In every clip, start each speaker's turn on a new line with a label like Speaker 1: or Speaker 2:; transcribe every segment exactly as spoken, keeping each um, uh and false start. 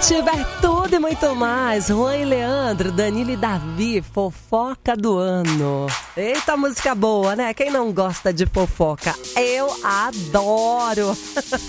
Speaker 1: Nativa é tudo e muito mais. Juan e Leandro, Danilo e Davi, fofoca do ano. Eita, música boa, né? Quem não gosta de fofoca? Eu adoro.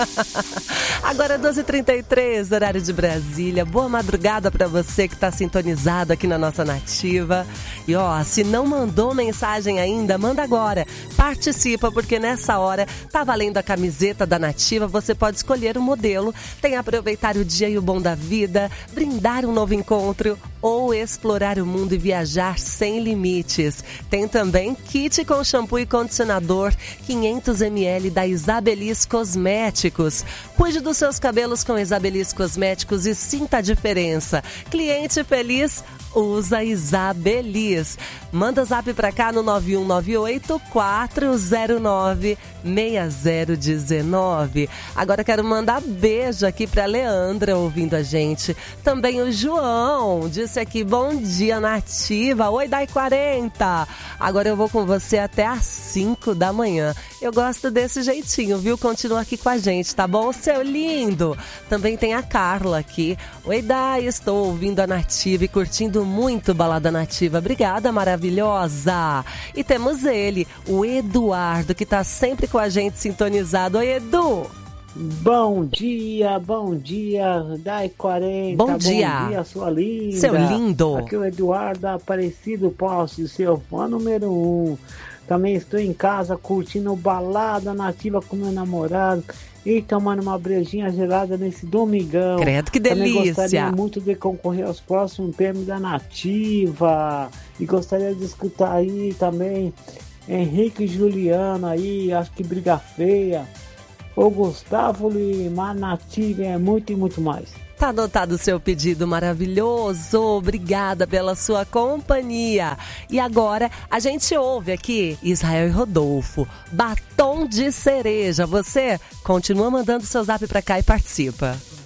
Speaker 1: Agora doze e trinta e três, horário de Brasília. Boa madrugada pra você que tá sintonizado aqui na nossa Nativa. E ó, se não mandou mensagem ainda, manda agora. Participa, porque nessa hora tá valendo a camiseta da Nativa. Você pode escolher o modelo. Tem aproveitar o dia e o bom da vida, brindar um novo encontro ou explorar o mundo e viajar sem limites. Tem também kit com shampoo e condicionador quinhentos mililitros da Isabelis Cosméticos. Cuide dos seus cabelos com Isabelis Cosméticos e sinta a diferença. Cliente feliz, usa Isabelis. Manda zap pra cá no nove um nove oito, quatro zero nove, seis zero um nove. Agora quero mandar beijo aqui pra Leandra ouvindo a gente. Também o João disse aqui, bom dia Nativa. Oi, Dai quarenta. Agora eu vou com você até às cinco da manhã. Eu gosto desse jeitinho, viu? Continua aqui com a gente, tá bom? Seu lindo. Também tem a Carla aqui. Oi, Dai, estou ouvindo a Nativa e curtindo muito Balada Nativa. Obrigada, maravilhosa. E temos ele, o Eduardo, que tá sempre com a gente sintonizado. Oi, Edu.
Speaker 2: Bom dia, bom dia, Dai quarenta.
Speaker 1: Bom dia.
Speaker 2: Bom dia, sua linda.
Speaker 1: Seu lindo.
Speaker 2: Aqui é o Eduardo Aparecido Posse, seu fã número um. Também estou em casa curtindo Balada Nativa com meu namorado e tomando uma brejinha gelada nesse domingão.
Speaker 1: Credo, que delícia.
Speaker 2: Também gostaria muito de concorrer aos próximos prêmios da Nativa. E gostaria de escutar aí também Henrique e Juliana aí, acho que Briga Feia. O Gustavo Lima, Nativa é muito e muito mais.
Speaker 1: Tá anotado o seu pedido maravilhoso. Obrigada pela sua companhia. E agora a gente ouve aqui Israel e Rodolfo, Batom de Cereja. Você continua mandando seu zap pra cá e participa.